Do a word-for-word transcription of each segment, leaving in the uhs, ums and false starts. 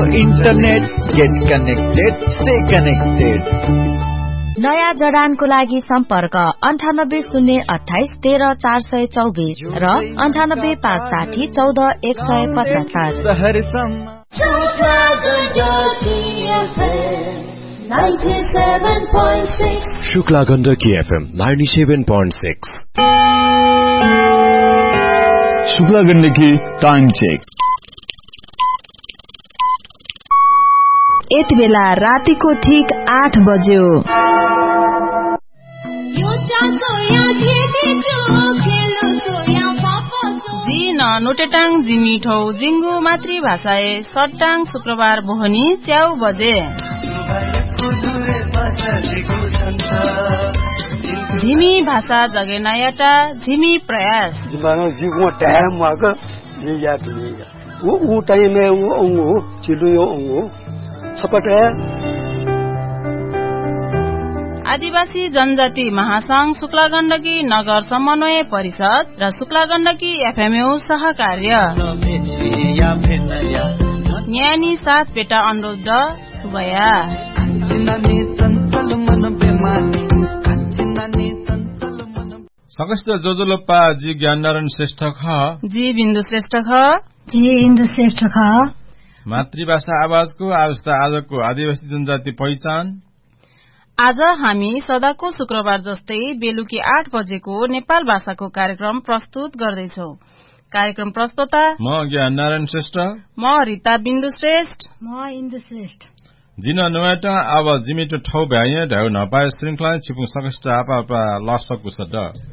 Internet get connected stay connected. नयाँ जडानको लागि सम्पर्क अन्ठानब्बे शून्य अठाइस तेह्र चार सय चौबिस र अन्ठानब्बे पाँच साठी चौध एक सय पचहत्तर। Shukla Gandaki FM ninety seven point six. Shukla Gandaki time check. यति बेला रातिको ठीक आठ बज्यो। जी न नोटेटाङ जिमिठौ जिङ्गु मातृभाषाए सट्टाङ शुक्रबार बोहनी च्याउ बजे। झिमी भाषा जगे नयाटा झिमी प्रयास। आदिवासी जनजाति महासंघ शुक्ला गण्डकी नगर समन्वय परिषद र शुक्ला गण्डकी एफएमयू सहकार्य न्यानी साथ बेटा अनुरोध सुबया। सकस्त जोजोलोप्पा जी ज्ञाननारायण श्रेष्ठ ख जी बिन्दु श्रेष्ठ ख जी इन्दु श्रेष्ठ ख। मातृभाषा आवाजको आवस्था आजको आदिवासी जनजाति पहिचान। आज हामी सदाको शुक्रबार जस्तै बेलुकी आठ बजेको नेपाल भाषाको कार्यक्रम प्रस्तुत गर्दैछौ। कार्यक्रम प्रस्तोता म ज्ञाननारायण श्रेष्ठ, म रिता बिन्दु श्रेष्ठ, म इन्दु श्रेष्ठ। जिन नवाटा अब जिमिटो ठौ भ्याए ढाउ नपाए श्रृंखला छिपु सकष्ट आपा आपा लसको सड।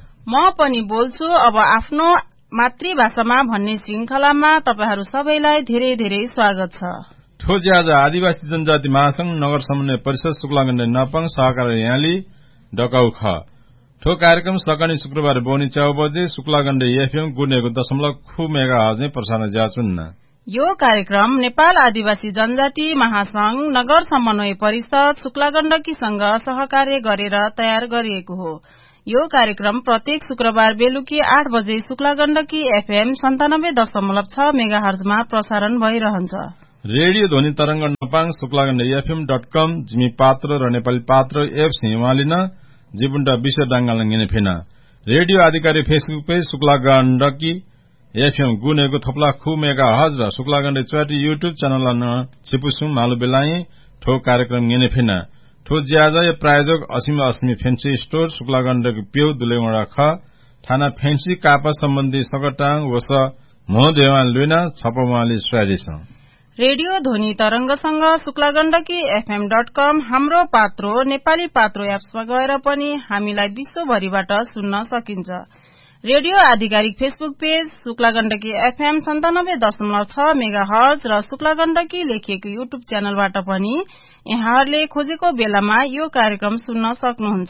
म पनि बोल्छु अब आफ्नो मातृभाषामा भन्ने श्रृंखलामा तपाईहरू सबैलाई धेरै धेरै स्वागत छ। ठोजी आज आदिवासी जनजाति महासंघ नगर समन्वय परिषद शुक्ला गण्डकी नपङ सहकार्य याली डकाउ ख। ठो कार्यक्रम सकनी शुक्रबार बोनी चाउ बजे शुक्ला गण्डकी एफएम गुनेको दशमलव खु मेगा हर्ज प्रसारण ज्याचुन्न। यो कार्यक्रम नेपाल आदिवासी जनजाति महासंघ नगर समन्वय परिषद शुक्ला गण्डकीसँग सहकार्य गरेर तयार गरिएको हो। यो कार्यक्रम प्रत्येक शुक्रबार बेलुकी आठ बजे शुक्ला गण्डकी एफएम सन्तानब्बे दशमलव छ मेगा हर्जमा प्रसारण भइरहन्छ। रेडियो ध्वनि तरंग नपाङ शुक्ला गण्डकी एफएम डट कम जिमी पात्र र नेपाली पात्र एप्स हिमालिन जीवन्ट विश्व डाङ्गालङ्गिने फेना रेडियो आधिकारिक Facebook page Shukla Gandaki FM गुनेको थप्ला खु मेगा हज र शुक्ला गण्डकी चुवाटी युट्युब च्यानल छिपुसुङ मालु बेलाइ ठो कार्यक्रम गिने फेना ठो ज्याज प्रायोजक असीम अस्मी फेन्सी स्टोर शुक्ला गण्डकी प्यौ दुलेगोडा ख थाना फेन्सी कापा सम्बन्धी सकटाङ वस मो देवान लुना छपमाली स्वादिस। रेडियो ध्वनि तरंगसँग शुक्ला गण्डकी एफएम डट कम हाम्रो पात्रो नेपाली पात्रो एप्समा गएर पनि हामीलाई विश्वभरिबाट सुन्न सकिन्छ। रेडियो आधिकारिक Facebook page Shukla Gandaki FM सन्तानब्बे दशमलव छ मेगा हर्ज र शुक्ला गण्डकी लेखिएको युट्युब च्यानलबाट पनि यहाँहरूले खोजेको बेलामा यो कार्यक्रम सुन्न सक्नुहुन्छ।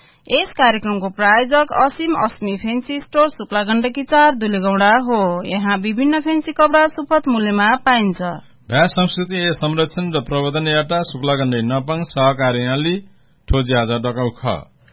यस कार्यक्रमको प्रायोजक असीम अस्मी फेन्सी स्टोर शुक्ला गण्डकी चार दुलेगौडा हो। यहाँ विभिन्न फेन्सी कपडा सुपथ मूल्यमा पाइन्छ। भाषा संस्कृति संरक्षण र प्रवर्धन याटा शुक्ला गण्डकी नपङ सहकार्यालय ठोजी आज डकाउ ख।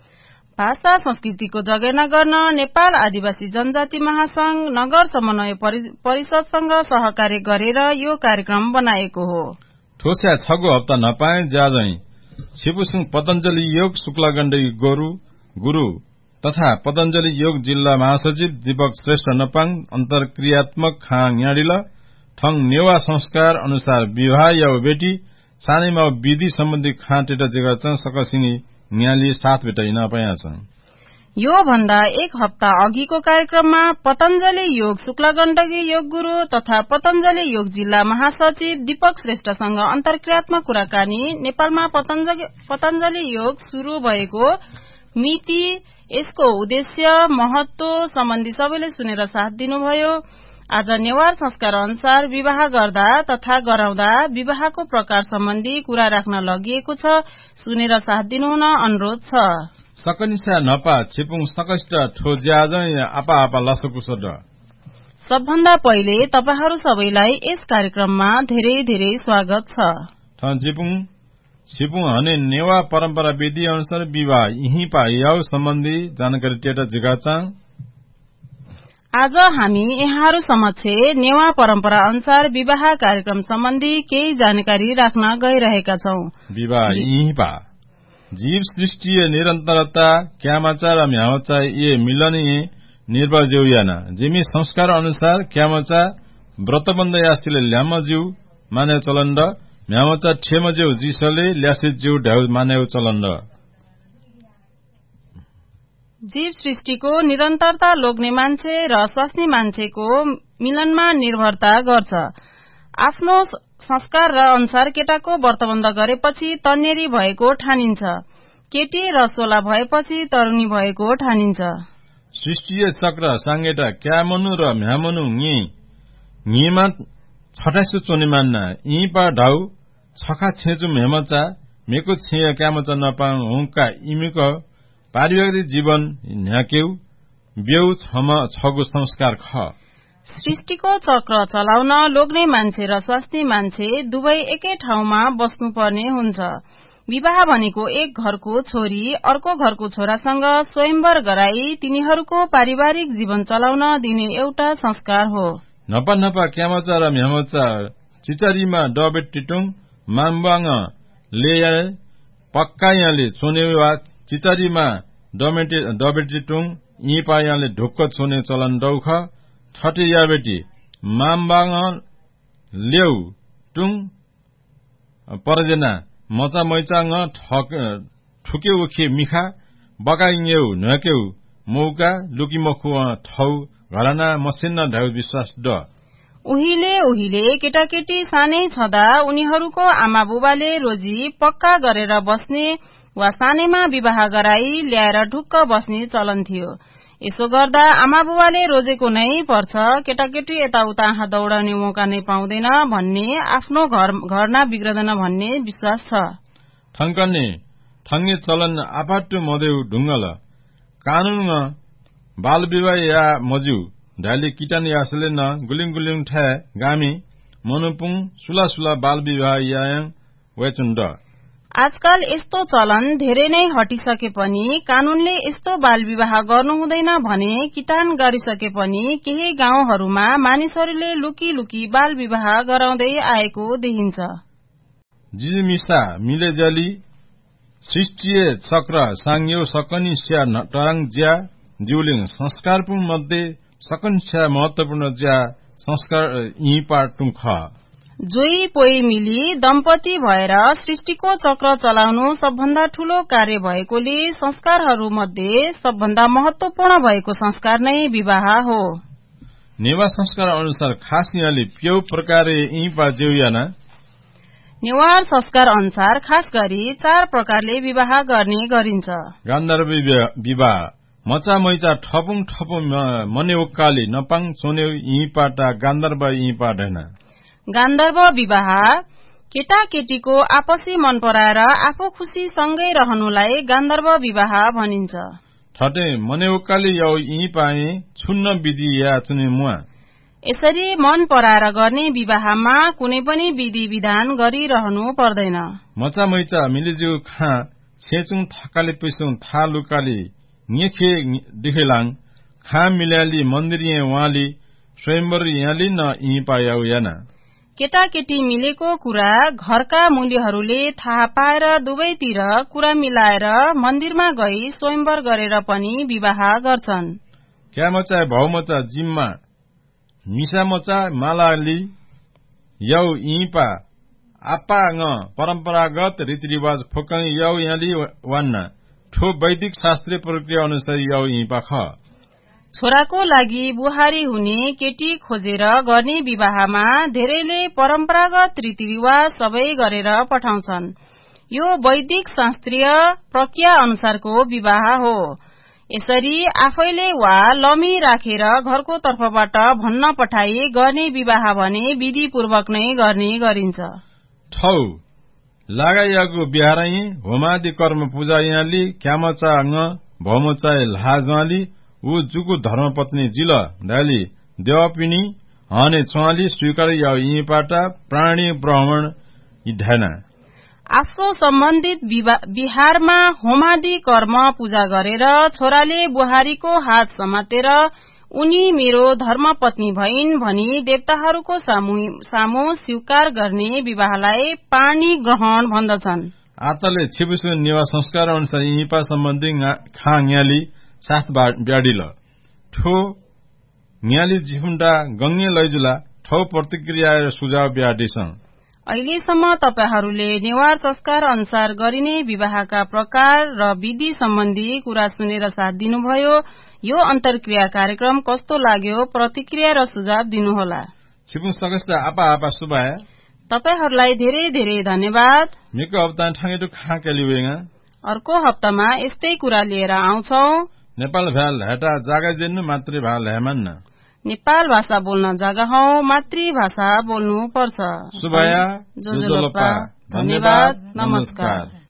भाषा संस्कृतिको जगेर्ना गर्न नेपाल आदिवासी जनजाति महासंघ नगर समन्वय परिषदसँग सहकार्य गरेर यो कार्यक्रम बनाएको हो। ठोस्या छगो हप्ता नपाए ज्याजै छिपुसुङ पतञ्जलि योग शुक्ला गण्डकी गुरु गुरु तथा पतञ्जलि योग जिल्ला महासचिव दीपक श्रेष्ठ नपाङ अन्तर्क्रियात्मक खाङ याडिल ठङ नेवा संस्कार अनुसार विवाह या बेटी सानैमा विधि सम्बन्धी खाँटेटा जेगा च सकसिनी न्याली साथ बेटा हिना पाया छ। यो भन्दा एक हप्ता अघिको कार्यक्रममा पतञ्जलि योग शुक्ला गण्डकी योग गुरु तथा पतञ्जलि योग जिल्ला महासचिव दीपक श्रेष्ठसँग अन्तर्क्रियात्मक कुराकानी नेपालमा पतञ्जलि योग शुरू भएको मिति यसको उद्देश्य महत्व सम्बन्धी सबैले सुनेर साथ दिनुभयो। आज नेवार संस्कार अनुसार विवाह गर्दा तथा गराउँदा विवाहको प्रकार सम्बन्धी कुरा राख्न लगिएको छ। सुनेर साथ दिनुहुन अनुरोध छ। सकनिसा नपा छिपुङ सकष्ट ठोज्याज आपा आपा लसकुसड। सबभन्दा पहिले तपाईहरू सबैलाई यस कार्यक्रममा धेरै धेरै स्वागत छ। छिपुङ छिपुङ हने नेवा परम्परा विधि अनुसार विवाह यही पाइयाउ सम्बन्धी जानकारी टेटा जिगाचाङ। आज हामी यहाँहरू समक्ष नेवा परम्परा अनुसार विवाह कार्यक्रम सम्बन्धी केही जानकारी राख्न गइरहेका छौं। विवाह यहीँपा जीव सृष्टिय निरन्तरता क्यामचा र म्यामचा ये मिलनीय निर्भर जेउयाना जिमी संस्कार अनुसार क्यामचा व्रतबन्ध यासीले ल्याम जिउ माने चलन र म्यामचा ठेम जेउ जिसले ल्यासे जिउ ढ्याउ माने चलन र जीव सृष्टिको निरन्तरता लोग्ने मान्छे र स्वास्नी मान्छेको मिलनमा निर्भरता गर्छ। आफ्नो संस्कार र अनुसार केटाको व्रतबन्ध गरेपछि तन्नेरी भएको ठानिन्छ। केटी र सोला भएपछि तरुणी भएको ठानिन्छ। सृष्टिय चक्र सांगेटा क्यामनु र म्यामनु ङी ङीमा छटाइसो चोने मान्ना यीपा ढाउ छखा छेचु म्यामचा मेको छेय क्यामचा नपाङ हुँका इमिको पारिवारिक जीवन न्याकेउ बेउ छम छगु संस्कार ख। सृष्टिको चक्र चलाउन लोग्ने मान्छे र स्वास्नी मान्छे दुवै एकै ठाउँमा बस्नुपर्ने हुन्छ। विवाह भनेको एक घरको छोरी अर्को घरको छोरासँग स्वयंवर गराई तिनीहरूको पारिवारिक जीवन चलाउन दिने एउटा संस्कार हो। नपा नपा क्यामचा र म्यामचा चिचरीमा डबेट टिटुङ माम्बाङ लेया पक्कायाले छोनेवा चिचरीमा डबेटिटुङ यी पायाले ढुक्क छोने चलन डौख ठटे याबेटी माम्बाङ ल्याउ टुङ परजेना मचा मैचाङ ठुके उखे मिखा बकाइङेउ न्हकेउ मौका लुकी मखु ठौ घराना मसिन्ना ढाउ विश्वास ड। उहिले उहिले केटाकेटी सानै छँदा उनीहरूको आमा बुबाले रोजी पक्का गरेर बस्ने वा सानैमा विवाह गराई ल्याएर ढुक्क बस्ने चलन थियो। यसो गर्दा आमा बुबाले रोजेको नै पर्छ, केटाकेटी यताउता आँखा दौडाउने मौका नै पाउँदैन भन्ने आफ्नो घर घरना बिग्रदैन भन्ने विश्वास छ। ठङ्कने ठङ्गे चलन आपाटु मदेउ ढुङ्गल कानून बाल विवाह या मज्यू ढाली किटान यासले न गुलिङ गुलिङ ठ्या गामी मनुपुङ सुला सुला बाल विवाह याङ वेचुण्ड। आजकल यस्तो चलन धेरै नै हटिसके पनि कानूनले यस्तो बाल विवाह गर्नु हुँदैन भने किटान गरिसके पनि केही गाउँहरूमा मानिसहरूले लुकी लुकी बाल विवाह गराउँदै आएको देखिन्छ। जिमिसा मिलेजली सृष्टिय चक्र सांग्यो सकनी स्या टराङ ज्या जिउलिङ संस्कारपूर्ण मध्ये सकन स्या महत्वपूर्ण ज्या संस्कार यी पाटुङ ख। जोई पोइ मिली दम्पति भएर सृष्टिको चक्र चलाउनु सबभन्दा ठूलो कार्य भएकोले संस्कारहरू मध्ये सबभन्दा महत्वपूर्ण भएको संस्कार नै विवाह हो। नेवा संस्कार अनुसार खास यहाँले प्यौ प्रकारले यी पा जेउयाना नेवार संस्कार अनुसार खास गरी चार प्रकारले विवाह गर्ने गरिन्छ। गान्धर्व विवाह मचा मैचा ठपुङ ठपु मने उक्काली नपाङ सोने यी पाटा गान्धर्व यी पाटेना। गान्धर्व विवाह केटा केटीको आपसी मन पराएर आफू खुशी सँगै रहनुलाई गान्धर्व विवाह भनिन्छ। ठटे मने उक्काली यौ यी पाए छुन्न विधि या चुने मुआ। यसरी मन पराएर गर्ने विवाहमा कुनै पनि विधि विधान गरिरहनु पर्दैन। मचा मैचा मिलिजु खा छेचुङ थकाले पिसुङ था लुकाली निखे दिखेलाङ खा मिल्याली मन्दिर वहाँली स्वयंवर यहाँली न यी पायाउ याना। केटाकेटी मिलेको कुरा घरका मूल्यहरूले थाहा पाएर दुवैतिर कुरा मिलाएर मन्दिरमा गई स्वयंवर गरेर पनि विवाह गर्छन्। क्या मचा भाउ मचा जिम्मा मिसा मचा मालाली यौ यीपा आपा ङ परम्परागत रीतिरिवाज फोकङ यौ यहाँली वान्ना ठो वैदिक शास्त्रीय प्रक्रिया अनुसार यौ यीपा ख। छोराको लागि बुहारी हुने केटी खोजेर गर्ने विवाहमा धेरैले परम्परागत रीतिरिवाज सबै गरेर पठाउँछन्। यो वैदिक शास्त्रीय प्रक्रिया अनुसारको विवाह हो। यसरी आफैले वा लमी राखेर घरको तर्फबाट भन्न पठाई गर्ने विवाह भने विधिपूर्वक नै गर्ने गरिन्छ। ठौ लगाइएको बिहारै होमादि कर्म पूजा यहाँली क्यामचा ङ भौमचा लाजवाली ऊ जुगु धर्मपत्नी जिल डाली देवपिनी हने छुवाली स्वीकार या यीपाटा प्राणी ब्राह्मण ढाना। आफ्नो सम्बन्धित बिहारमा होमादि कर्म पूजा गरेर छोराले बुहारीको हात समातेर उनी मेरो धर्मपत्नी भइन् भनी देवताहरूको सामु स्वीकार गर्ने विवाहलाई पाणी ग्रहण भन्दछन्। आतले छिबुसु निवास संस्कार अनुसार इपा सम्बन्धी खा न्याली साथ ब्याडिल ठो न्याली जिहुन्डा गङ्गे लैजुला ठो प्रतिक्रिया र सुझाव ब्याडिस। अहिलेसम्म तपाईहरूले नेवार संस्कार अनुसार गरिने विवाहका प्रकार र विधि सम्बन्धी कुरा सुनेर साथ दिनुभयो। यो अन्तर्क्रिया कार्यक्रम कस्तो लाग्यो प्रतिक्रिया र सुझाव दिनुहोला। छिपुङ सगस्ता आपा आपा सुबाय तपाईहरूलाई धेरै धेरै धन्यवाद। मिको हप्ता ठाङेटु खा केलिवेगा अर्को हप्तामा यस्तै कुरा लिएर आउँछौ। नेपाल भ्याल हेटा जागा जेन्नु मातृभाषा हेमान्न नेपाल भाषा बोल्न जग्गा हौ मातृभाषा बोल्नु पर्छ। सुबाया जोजोलोपा धन्यवाद नमस्कार।